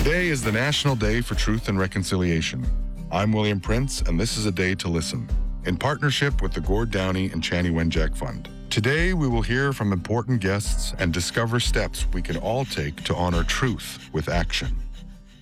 Today is the National Day for Truth and Reconciliation. I'm William Prince, and this is A Day to Listen, in partnership with the Gord Downie and Chanie Wenjack Fund. Today, we will hear from important guests and discover steps we can all take to honor truth with action.